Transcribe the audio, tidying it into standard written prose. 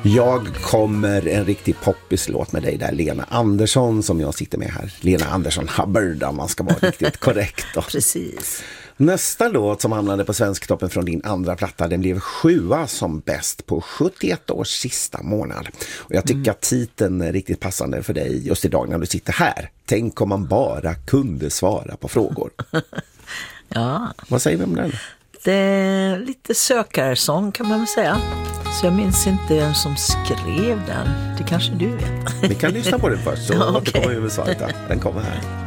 Jag kommer en riktig poppislåt med dig där, Lena Andersson, som jag sitter med här. Lena Andersson Hubbard, om man ska vara riktigt korrekt då. Precis. Nästa låt som hamnade på Svensktoppen från din andra platta, den blev 7:a som bäst på 71 års sista månad. Och jag tycker att titeln är riktigt passande för dig just idag när du sitter här. Tänk om man bara kunde svara på frågor. Ja. Vad säger vi om den? Det är lite sökarsång kan man väl säga. Så jag minns inte vem som skrev den. Det kanske du vet. Vi kan lyssna på den först så återkommer vi med svaret. Den kommer här.